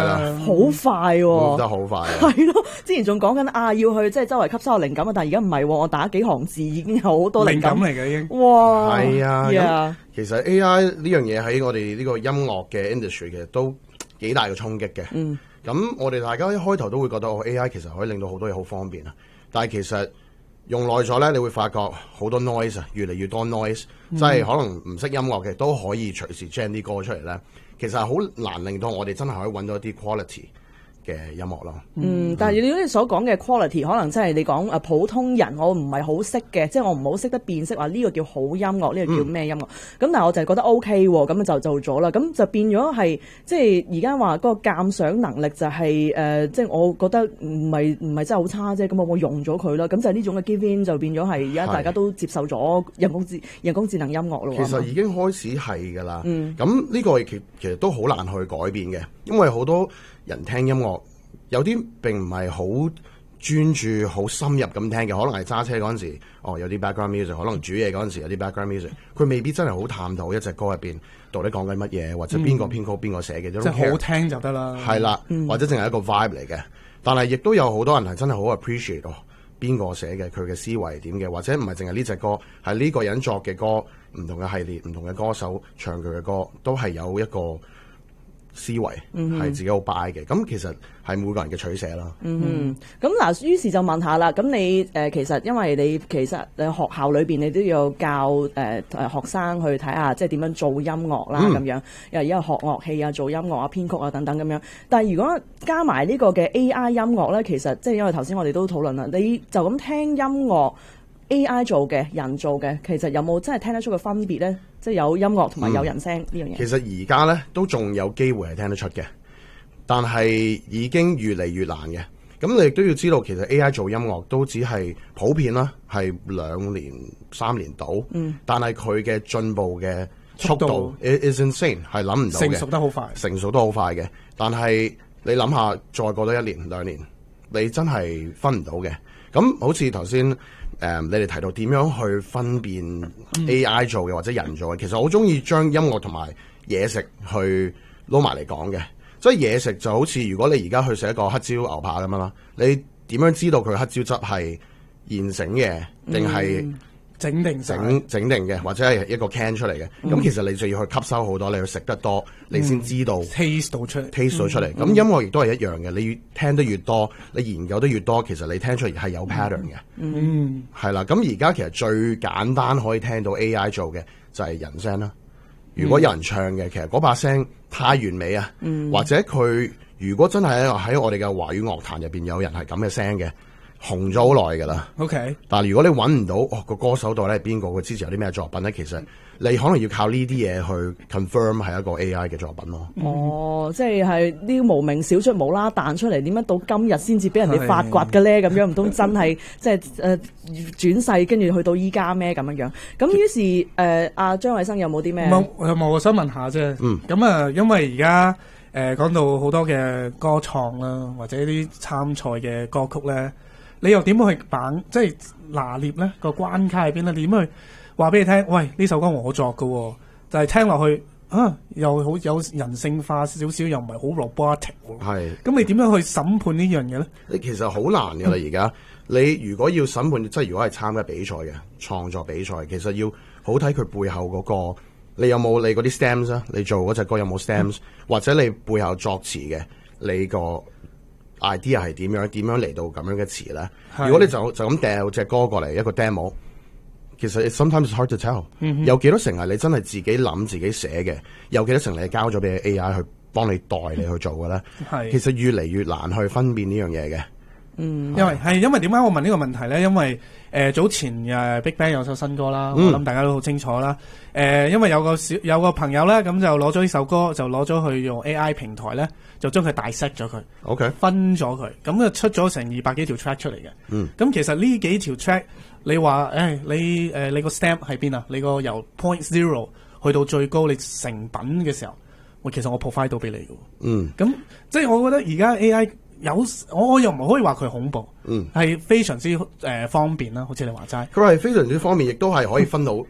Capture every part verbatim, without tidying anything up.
啦， 好快喎、 嗯，得好快啊！ 係咯，之前仲講緊啊，要去即係周圍吸收靈感啊，但係而家唔係喎，我打幾行字已經有好多靈感嚟嘅已經。 哇， 係啊， yeah. 其實 A I 呢樣嘢喺我哋呢個音樂嘅 industry 其實都幾大嘅衝擊嘅。 嗯， 咁我哋大家一開頭都會覺得哦 A I 其實可以令到好多嘢好方便啊，但係其實用耐咗咧，你會發覺好多 noise 啊，越嚟越多 noise，即係、嗯、可能唔識音樂嘅都可以隨時 jam 啲歌出嚟咧。其實係好難令到我哋真係可以揾到一啲 quality 嘅音樂咯。 嗯，但係你你所講嘅 quality 可能真係你講誒普通人我唔係好識嘅，即係我唔好識得辨識話呢個叫好音樂，呢、呢個叫咩音樂。咁、嗯、但係我就係覺得 OK 喎，咁就做咗啦。咁就變咗係即係而家話嗰個鑑賞能力就係、是、誒、呃，即係我覺得唔係唔係真係好差啫。咁我我用咗佢啦。咁就係呢種嘅 give in 就變咗係而家大家都接受咗人工智人工智能音樂咯。 其實已經開始係㗎啦。 嗯， 咁呢個其其實都好難去改變嘅，因為好多人聽音樂。有啲並唔係好專注、好深入咁聽嘅，可能係揸車嗰陣時，哦有啲 background music， 可能煮嘢嗰陣時有啲 background music， 佢未必真係好探討一隻歌入邊到底講緊乜嘢，或者邊個編曲邊個寫嘅，即係好聽就得啦。 係啦，嗯、或者淨係一個 vibe 嚟嘅。但係亦都有好多人係真係好 appreciate 哦，邊個寫嘅，佢嘅思維點嘅，或者唔係淨係呢隻歌，係呢個人作嘅歌，唔同嘅系列、唔同嘅歌手唱佢嘅歌，都係有一個思維係自己好 buy 嘅，咁其實係每個人嘅取捨啦。 嗯，咁嗱，於是就問下啦。咁你誒、呃、其實因為你其實誒學校裏邊你都要教誒誒、呃、學生去睇下，即係點樣做音樂啦咁、嗯、樣，又因為學樂器啊、做音樂啊、編曲啊等等咁樣。但係如果加埋呢個嘅 A I 音樂咧，其實即係因為頭先我哋都討論啦，你就咁聽音樂 A I 做嘅、人做嘅，其實有冇真係聽得出個分別咧？即係有音樂同埋有人聲呢樣嘢。 其實而家咧都仲有機會係聽得出嘅，但係已經越嚟越難嘅。咁你亦都要知道，其實 A I 做音樂都只係普遍啦，係兩年三年到。嗯。但係佢嘅進步嘅速度，速度 is insane， 係諗唔到嘅。 成熟得好快。成熟得好快嘅，但係你諗下，再過多一年兩年，你真係分唔到嘅。咁好似頭先。誒、um，你哋提到點樣去分辨 A I 做嘅或者人做嘅、嗯？其實我好中意將音樂同埋嘢食去撈埋嚟講嘅。即係嘢食就好似如果你而家去食一個黑椒牛扒咁樣啦，你點樣知道佢黑椒汁係現成嘅定係整定整整定嘅，或者係一個 can 出嚟嘅？咁、嗯、其實你就要去吸收好多，你要食得多，你先知道、嗯、 taste 到出 taste 到出嚟。咁、嗯、音樂亦都係一樣嘅，你聽得越多，你研究得越多，其實你聽出嚟係有 pattern 嘅。 嗯， 係啦。咁而家其實最簡單可以聽到 A I 做嘅就係人聲啦。如果有人唱嘅，其實嗰把聲太完美啊、嗯，或者佢如果真係喺我哋嘅華語樂壇入邊有人係咁嘅聲嘅。紅咗好耐㗎啦 ，OK。 但係如果你揾唔到哦個歌手度咧係邊個，佢之前有啲咩作品咧，其實你可能要靠呢啲嘢去 confirm 係一個 A I 嘅作品咯。 哦，即係係啲無名小卒冇啦彈出嚟，點解到今日先至俾人哋發掘嘅咧？咁樣唔通真係即係誒轉世跟住去到依家咩咁樣樣？咁於是誒阿張偉生有冇啲咩？ 冇冇，我想問下啫。嗯。咁啊，因為而家誒講到好多嘅歌創啦，或者啲參賽嘅歌曲咧。你又點去把即係拿捏咧個關卡喺邊咧？點去話俾你聽？喂，呢首歌我作嘅、哦，就係、是、聽落去啊，又好有人性化少少，又唔係好 robotic。係。咁你點樣去審判呢樣嘢咧？ 你其實好難㗎啦，而家你如果要審判，即係如果係參加比賽嘅創作比賽，其實要好睇佢背後嗰、那個，你有冇你嗰啲 stems 啊？你做嗰隻歌有冇 stems，、嗯、或者你背後作詞嘅你個。idea 係點樣？點樣嚟到咁樣嘅詞咧？如果你就就咁掉隻歌過嚟一個 demo， 其實 sometimes it's hard to tell、嗯。有幾多成係你真係自己諗自己寫嘅？有幾多成你交咗俾 A I 去幫你代你去做嘅咧？係其實越嚟越難去分辨呢樣嘢嘅。 嗯，因為係因為點解我問呢個問題咧？因為誒、呃、早前誒 Big Bang 有首新歌啦，嗯、我諗大家都好清楚啦。誒、呃，因為有個小有個朋友咧，咁就攞咗呢首歌，就攞咗去用 A I 平台咧，就將佢dissect咗佢 ，OK， 分咗佢，咁就出咗成二百幾條 track 出嚟嘅。嗯，咁其實呢幾條 track，你話誒、哎、你誒、呃、你個 step 喺邊啊？你個由 point zero 去到最高你成品嘅時候，我其實我 provide 到俾你嘅。嗯，咁即係我覺得而家 A I。有我我又唔可以話佢恐怖，嗯，係非常之誒、呃、方便啦，好似你話齋， 佢係非常之方便，亦都係可以分到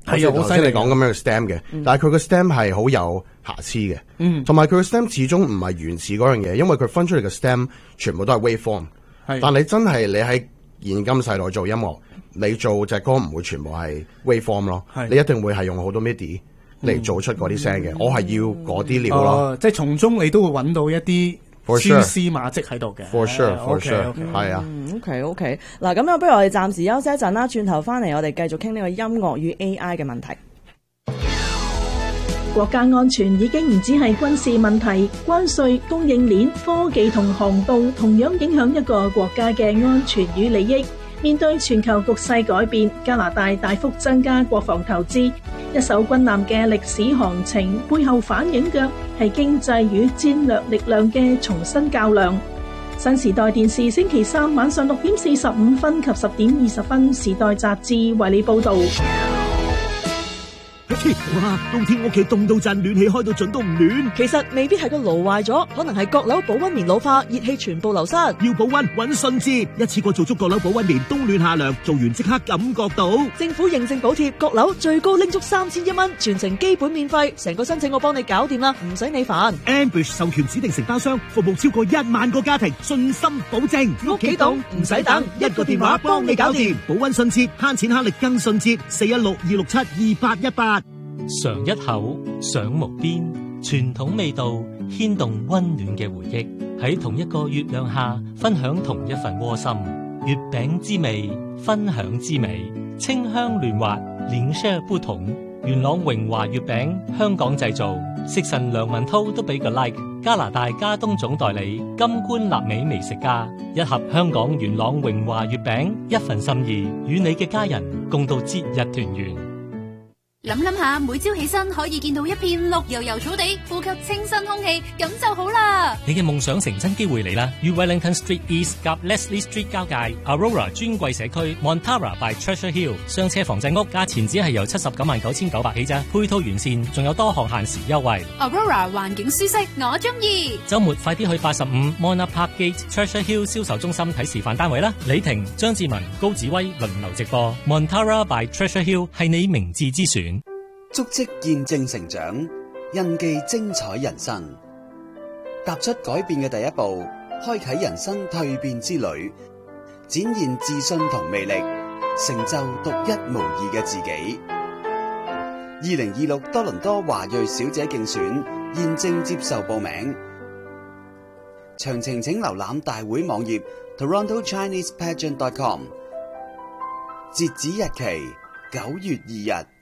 係啊，好犀利你講咁樣嘅 stem 嘅， 嗯、 但係佢個 stem 係好有瑕疵嘅， 嗯， 同埋佢個 stem 始終唔係原始嗰樣嘢，因為佢分出嚟嘅 stem 全部都係 waveform， 係， 但你真係你喺現今世代做音樂，你做隻歌唔會全部係 waveform 咯，你一定會係用好多 midi 嚟做出嗰啲聲嘅，嗯、我係要嗰啲料咯， 哦、即係從中你都會揾到一啲蛛絲馬跡喺度嘅 ，for sure，for sure， 係啊 ，OK，OK，嗱咁樣，不如我哋暫時休息一陣啦，轉頭翻嚟我哋繼續傾呢個音樂與 A I 嘅問題。 國家安全已經唔止係軍事問題，關稅、供應鏈、科技同航道同樣影響一個國家嘅安全與利益。面對全球局勢改變，加拿大大幅增加國防投資，一艘軍艦嘅歷史航程背後反映嘅係經濟與戰略力量嘅重新較量。新時代電視星期三晚上六點四十五分及十點二十分，時代雜誌為你報道。 哇！冬天屋企凍到震，暖氣開到盡都唔暖。 其實未必係個爐壞咗，可能係閣樓保溫棉老化，熱氣全部流失。 要保溫搵信捷，一次過做足閣樓保溫棉，冬暖夏涼，做完即刻感覺到。 政府認證補貼，閣樓最高拎足三千一蚊，全程基本免費，成個申請我幫你搞掂啦，唔使你煩。 Ambush 授權指定承包商，服務超過一萬個家庭，信心保證。 屋企凍唔使等， 一個電話幫你搞掂，保溫信捷，慳錢慳力更信捷。四一六二六七二八一八。 嘗一口，想無邊，傳統味道牽動溫暖嘅回憶，喺同一個月亮下分享同一份窩心。月餅之味，分享之美，清香嫩滑，臉色不同。元朗榮華月餅，香港製造，食神梁文濤都俾個 like。加拿大加東總代理金冠納美美食家，一盒香港元朗榮華月餅，一份心意，與你嘅家人共度節日團圓。 諗諗下，每朝起身可以見到一片綠油油草地，呼吸清新空氣，咁就好啦。 你嘅夢想成真機會嚟啦！於 Wellington Street East 及 Leslie Street 交界 Aurora 專櫃社區 Montara by Treasure Hill 雙車房仔屋，價錢只係由七十九萬九千九百起咋，配套完善，仲有多項限時優惠。 Aurora 環境舒適，我中意。 週末快啲去八十五 Mona Park Gate Treasure Hill 銷售中心睇示範單位啦！李婷、張志文、高子威輪流直播 Montara by Treasure Hill 係你明智之選。 足跡見證成長，印記精彩人生。踏出改變嘅第一步，開啟人生蛻變之旅，展現自信同魅力，成就獨一無二嘅自己。二零二六多倫多華裔小姐競選現正接受報名，詳情請瀏覽大會網頁 toronto chinese pageant dot com。截止日期九月二日。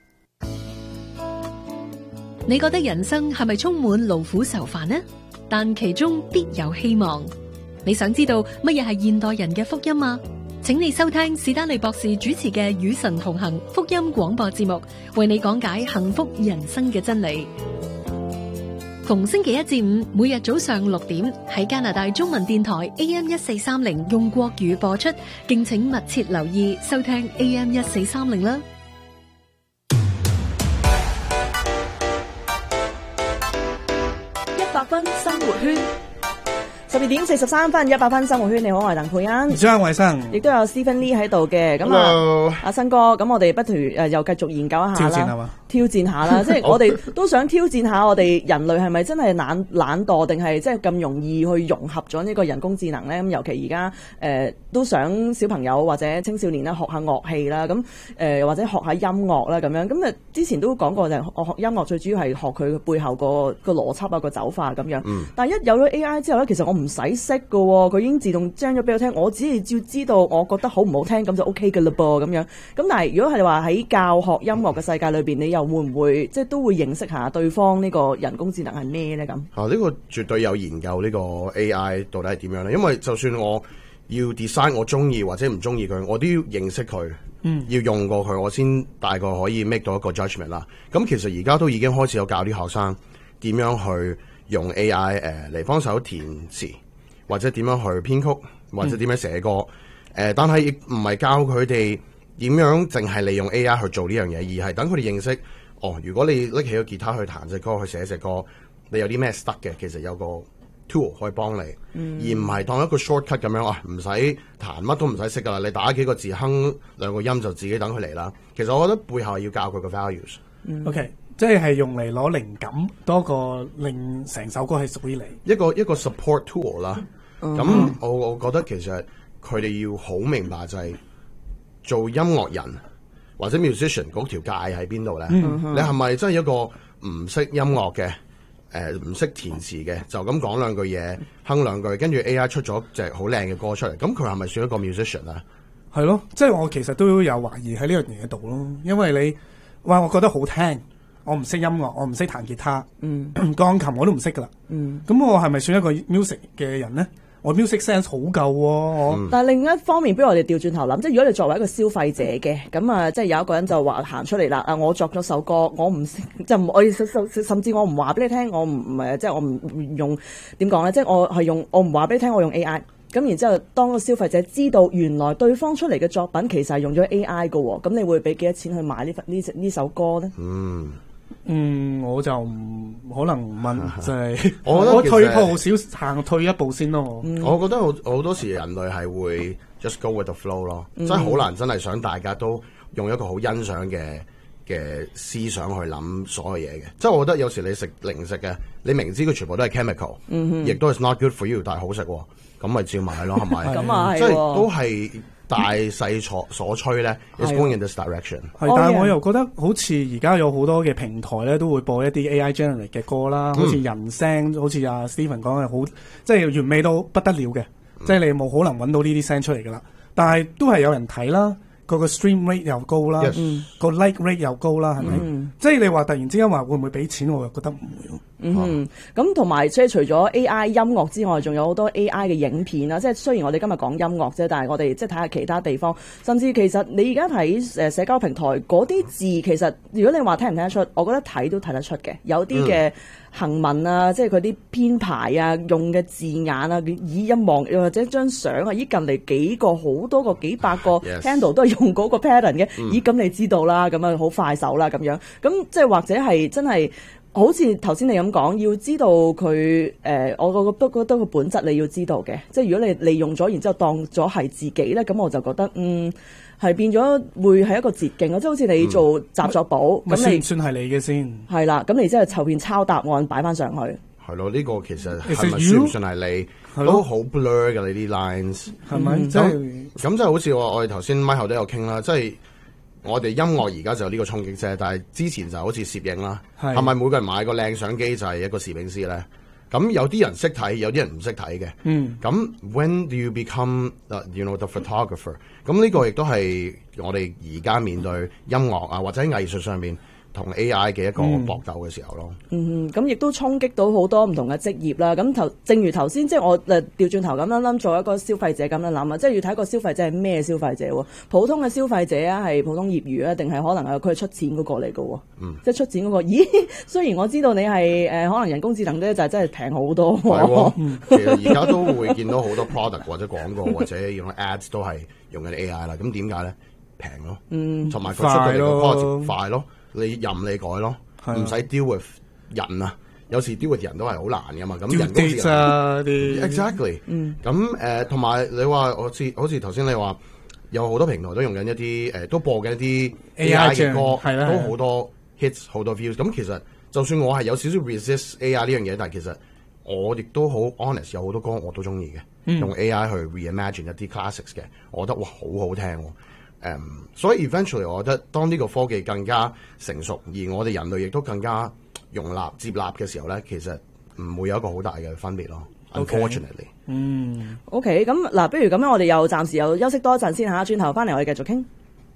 你覺得人生係咪充滿勞苦愁煩呢？但其中必有希望。你想知道乜嘢係現代人嘅福音嗎？請你收聽史丹利博士主持嘅《與神同行》福音廣播節目，為你講解幸福人生嘅真理。逢星期一至五，每日早上六點喺加拿大中文電台 A M 一四三零用國語播出，敬請密切留意收聽 A M 一四三零啦。 一百分生活圈，十二點四十三分，一百分生活圈。你好，我係鄧佩欣， 張偉生， 亦都有 Stephen Lee 喺度嘅。咁啊，阿新哥，咁我哋不如誒又繼續研究一下啦。挑戰下啦，即係我哋都想挑戰下我哋人類係咪真係懶懶惰，定係即係咁容易去融合咗呢個人工智能咧？咁尤其而家誒都想小朋友或者青少年咧學下樂器啦，咁誒、呃、或者學下音樂啦咁樣。咁啊之前都講過就係我學音樂最主要係學佢背後個個邏輯啊個走法咁樣。嗯、但係一有咗 A I 之後咧，其實我唔使識㗎喎，佢已經自動將咗俾我聽，我只係要知道我覺得好唔好聽咁就 O K 㗎嘞噃咁樣。咁但係如果係話喺教學音樂嘅世界裏邊，你又會唔會即係都會認識下對方呢個人工智能係咩咧咁？ 啊，呢個絕對有研究呢個 A I 到底係點樣咧？因為就算我要 design 我中意或者唔中意佢，我都要認識佢，嗯，要用過佢，我先大概可以 make 到一個 judgment 啦。咁其實而家都已經開始有教啲學生點樣去用 A I 誒嚟幫手填詞，或者點樣去編曲，或者點樣寫歌。誒、嗯呃，但係亦唔係教佢哋點樣淨係利用 A I 去做呢樣嘢，而係等佢哋認識。哦，如果你拎起個吉他去彈隻歌，去寫隻歌，你有啲咩 stuck 嘅？其實有個 tool 可以幫你， 嗯、 而唔係當一個 shortcut 咁樣啊，唔使彈乜都唔使識噶啦，你打幾個字哼兩個音就自己等佢嚟啦。其實我覺得背後要教佢個 values。 嗯、OK，即係用嚟攞靈感多過令成首歌係屬於你一個一個 support tool 啦。咁、嗯、我我覺得其實佢哋要好明白就係做音樂人或者 musician 嗰條界喺邊度咧？嗯、你係咪真係一個唔識音樂嘅？誒唔識填詞嘅，就咁講兩句嘢，哼兩句，跟住 A I 出咗隻好靚嘅歌出嚟，咁佢係咪算一個 musician 啊？ 係咯，即係我其實都有懷疑喺呢樣嘢度咯，因為你話我覺得好聽，我唔識音樂，我唔識彈吉他，嗯，鋼琴我都唔識噶啦，嗯，咁我係咪算一個 music 嘅人咧？我 music sense 好夠喎、啊嗯， 但係另一方面，不如我哋調轉頭諗，即係如果你作為一個消費者嘅，咁啊，即係有一個人就話行出嚟啦，啊，我作咗首歌，我唔識，就唔，我甚至我唔話俾你聽，我唔唔係，即係我唔用點講咧，即係我係用，我唔話俾你聽，我用 A I， 咁然之後，當個消費者知道原來對方出嚟嘅作品其實係用咗 A I 嘅喎，咁你會俾幾多錢去買呢呢呢首歌咧？ 嗯。 嗯，我就唔可能問，就係、是、 我我退步少行退一步先咯。 嗯、我覺得好好多時人類係會 just go with the flow 咯，嗯、真係好難真係想大家都用一個好欣賞嘅嘅思想去諗所有嘢嘅。即係我覺得有時你食零食嘅，你明知佢全部都係 chemical，亦、嗯、都係 not good for you，但係好食，咁咪照買咯，係咪？ 咁啊係， 即係都係。大勢所所趨咧 is going in this direction。 係，但係我又覺得好似而家有好多嘅平台咧，都會播一啲 A I generate 嘅歌啦，嗯、好似人聲，好似阿 Steven 講嘅好，即係完美到不得了嘅，嗯、即係你冇可能揾到呢啲聲出嚟噶啦。但係都係有人睇啦，個個 stream rate 又高啦，個 Yes. like rate 又高啦，係咪？嗯、即係你話突然之間話會唔會俾錢，我又覺得唔會。 嗯，咁同埋即係除咗 A I 音樂之外，仲有好多 A I 嘅影片啦。即係雖然我哋今日講音樂啫，但係我哋即係睇下其他地方，甚至其實你而家睇誒社交平台嗰啲字，其實如果你話睇唔睇得出，我覺得睇都睇得出嘅。有啲嘅行文啊，嗯、即係佢啲編排啊，用嘅字眼啊，以一望又或者張相啊，咦近嚟幾個好多個幾百個 handle 都係用嗰個 pattern 嘅，咦咁你知道啦，咁啊好快手啦咁樣，咁即係或者係真係。好似頭先你咁講，要知道佢誒、呃，我我都覺得個本質你要知道嘅，即係如果你利用咗，然之後當咗係自己咧，咁我就覺得嗯係變咗會係一個捷徑咯，即係好似你做習作簿，咁、嗯、你算係你嘅先係啦，咁你之後後邊抄答案擺翻上去， 係咯，呢、這個其實係咪算唔算係你都好 blur 嘅你啲 lines 係咪？即係咁即係好似我我哋頭先咪後都有傾啦，即係。我哋音樂而家就有呢個衝擊啫，但係之前就好似攝影啦，係咪每個人買個靚相機就係一個攝影師咧？咁有啲人識睇，有啲人唔識睇嘅。嗯，咁 when do you become the you know the photographer？咁呢個亦都係我哋而家面對音樂啊或者喺藝術上面同 A I 嘅一個搏鬥嘅時候咯。 嗯，咁亦都衝擊到好多唔同嘅職業啦。咁頭正如頭先，即係我誒調轉頭咁樣諗，做一個消費者咁樣諗啊，即係要睇個消費者係咩消費者喎？普通嘅消費者啊，係普通業餘啊，定係可能係佢係出錢嗰個嚟嘅喎？嗯，即係出錢嗰個。咦，雖然我知道你係誒、呃、可能人工智能咧，就係真係平好多。 係喎，其實而家都會見到好多 product 或者廣告或者用 ads 都係用緊 A I 啦。咁點解咧？平咯，嗯，同埋佢出嚟個 product 快咯。你任你改咯，唔使 deal with 人啊。有時 deal with 人都係好難噶嘛。咁人工智能 exactly。咁誒，同埋你話我似好似頭先你話有好多平台都用緊一啲誒、呃，都播緊一啲 A I 嘅歌，都好多 hits 好多 views。咁其實就算我係有少少 resist A I 呢樣嘢，但係其實我亦都好 honest，有好多歌我都中意嘅，嗯、用 A I 去 reimagine 一啲 classics 嘅，我覺得哇好好聽喎。誒，um, 所以 eventually 我覺得當呢個科技更加成熟，而我哋人類亦都更加容納接納嘅時候咧，其實唔會有一個好大嘅分別咯。 Okay. Unfortunately， 嗯，OK，咁嗱，不如咁樣，我哋又暫時又休息多一陣先嚇，轉頭翻嚟我哋繼續傾。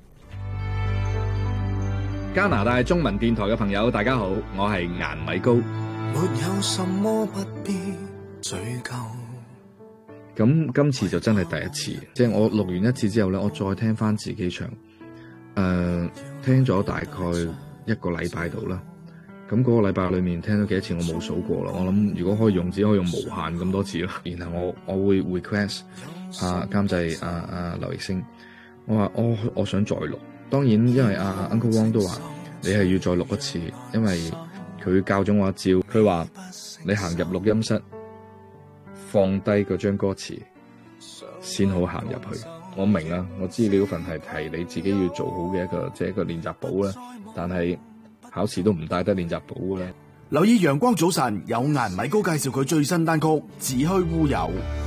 加拿大中文電台嘅朋友，大家好，我係顏米高。沒有什麼不必追究。咁今次就真係第一次，即係我錄完一次之後咧，我再聽翻自己唱，誒、呃，聽咗大概一個禮拜度啦。咁嗰個禮拜裏面聽咗幾多次，我冇數過啦。我諗如果可以用，只可以用無限咁多次咯。然後我我會 request 啊監製啊啊劉奕星，我話我我想再錄。當然因為阿、啊、Uncle Wong 都話你係要再錄一次，因為佢教咗我一招。佢話你行入錄音室。 放低嗰張歌詞，先好行入去。我明啦，我知你嗰份係係你自己要做好嘅一個即係一個練習簿啦，但係考試都唔帶得練習簿嘅。 留意陽光早晨，有顏米高介紹佢最新單曲《只虛烏有》。